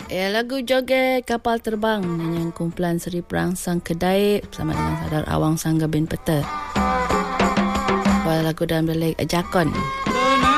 Lagu Joget Kapal Terbang dengan kumpulan Seri Perangsang Kedai bersama dengan Sadar Awang Sangga bin Peta. Lagu dalam lirik Jakon.